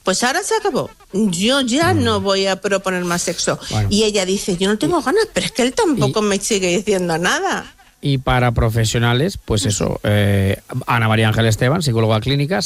pues ahora se acabó, yo ya no voy a proponer más sexo. Bueno. Y ella dice, yo no tengo ganas, pero es que él tampoco me sigue diciendo nada. Y para profesionales, pues eso, Ana María Ángel Esteban, psicóloga clínica,